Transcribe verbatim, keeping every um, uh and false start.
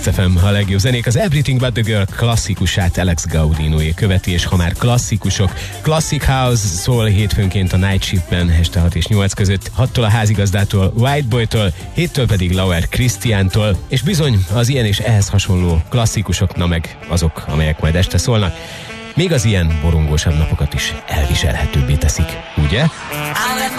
Blast ef em, a legjobb zenék. Az Everything But The Girl klasszikusát Alex Gaudinoé követi, és ha már klasszikusok, Classic House szól hétfőnként a Night Shiftben este hat és nyolc között, hattól a házigazdától, White Boytól, héttől pedig Lauer Christiántól, és bizony az ilyen és ehhez hasonló klasszikusok, na meg azok, amelyek majd este szólnak, még az ilyen borongósabb napokat is elviselhetőbbé teszik, ugye?